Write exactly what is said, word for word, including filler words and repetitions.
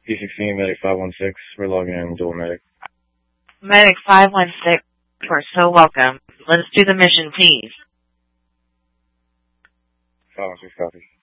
P sixteen, Medic five one six. We're logging in dual medic. Medic five one six, we're so welcome. Let's do the mission, please. five one six, copy.